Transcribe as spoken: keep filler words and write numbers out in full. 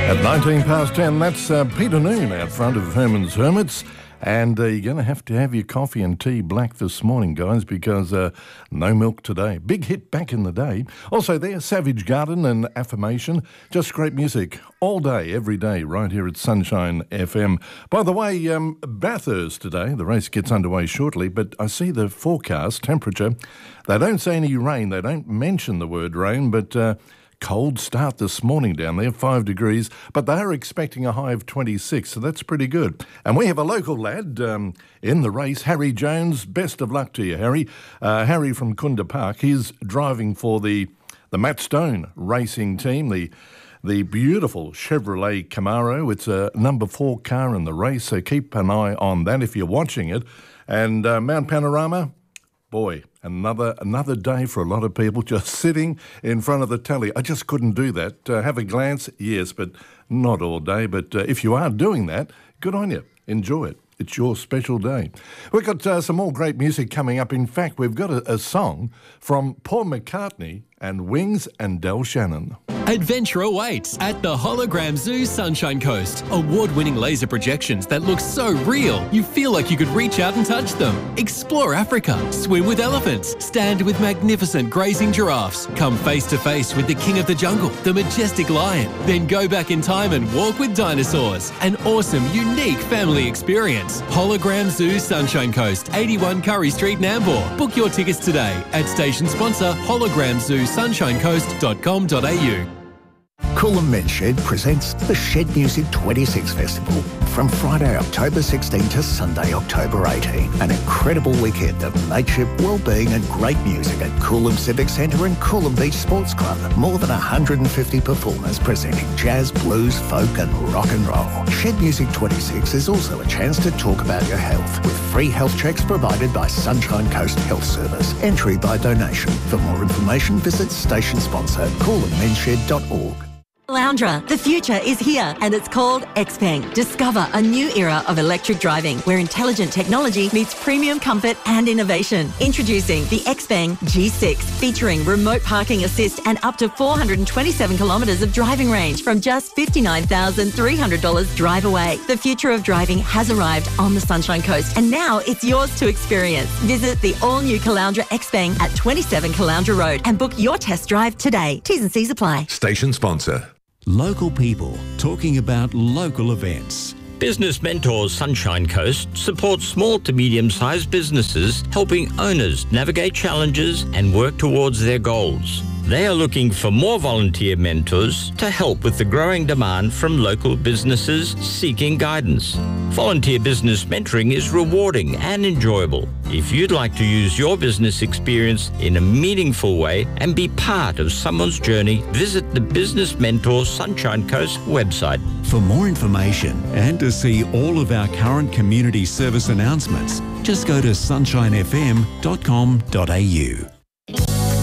At nineteen past ten, that's uh, Peter Noon out front of Herman's Hermits. And uh, you're going to have to have your coffee and tea black this morning, guys, because uh, no milk today. Big hit back in the day. Also there, Savage Garden and Affirmation. Just great music all day, every day, right here at Sunshine F M. By the way, um, Bathurst today, the race gets underway shortly, but I see the forecast, temperature. They don't say any rain. They don't mention the word rain, but... Uh, Cold start this morning down there, five degrees, but they are expecting a high of twenty-six, so that's pretty good. And we have a local lad um, in the race, Harry Jones. Best of luck to you, Harry. Uh, Harry from Kunda Park. He's driving for the, the Matt Stone racing team, the the beautiful Chevrolet Camaro. It's a number four car in the race, so keep an eye on that if you're watching it. And uh, Mount Panorama, boy, another another day for a lot of people just sitting in front of the telly. I just couldn't do that. Uh, have a glance, yes, but not all day. But uh, if you are doing that, good on you. Enjoy it. It's your special day. We've got uh, some more great music coming up. In fact, we've got a, a song from Paul McCartney and Wings and Del Shannon. Adventure awaits at the Hologram Zoo Sunshine Coast. Award-winning laser projections that look so real, you feel like you could reach out and touch them. Explore Africa, swim with elephants, stand with magnificent grazing giraffes, come face-to-face with the king of the jungle, the majestic lion, then go back in time and walk with dinosaurs. An awesome, unique family experience. Hologram Zoo Sunshine Coast, eighty-one Curry Street, Nambour. Book your tickets today at station sponsor hologram zoo sunshine coast dot com dot a u. Coolum Men's Shed presents the Shed Music twenty-six Festival from Friday, October sixteenth to Sunday, October eighteenth. An incredible weekend of mateship, well-being and great music at Coolum Civic Centre and Coolum Beach Sports Club. More than one hundred fifty performers presenting jazz, blues, folk and rock and roll. Shed Music twenty-six is also a chance to talk about your health with free health checks provided by Sunshine Coast Health Service. Entry by donation. For more information, visit station sponsor coolum men's shed dot org. Caloundra, the future is here and it's called Xpeng. Discover a new era of electric driving where intelligent technology meets premium comfort and innovation. Introducing the Xpeng G six, featuring remote parking assist and up to four hundred twenty-seven kilometres of driving range from just fifty-nine thousand three hundred dollars drive away. The future of driving has arrived on the Sunshine Coast and now it's yours to experience. Visit the all-new Caloundra Xpeng at twenty-seven Caloundra Road and book your test drive today. T's and C's apply. Station sponsor. Local people talking about local events. Business Mentors Sunshine Coast supports small to medium-sized businesses, helping owners navigate challenges and work towards their goals. They are looking for more volunteer mentors to help with the growing demand from local businesses seeking guidance. Volunteer business mentoring is rewarding and enjoyable. If you'd like to use your business experience in a meaningful way and be part of someone's journey, visit the Business Mentors Sunshine Coast website. For more information and to see all of our current community service announcements, just go to sunshine f m dot com dot a u.